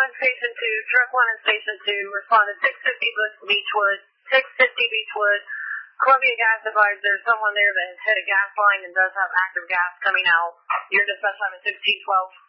Station 2, Truck 1 and Station 2, responded 650 Beechwood, 650 Beechwood, Columbia Gas advised there's someone there that has hit a gas line and does have active gas coming out. Your dispatch time is 1612.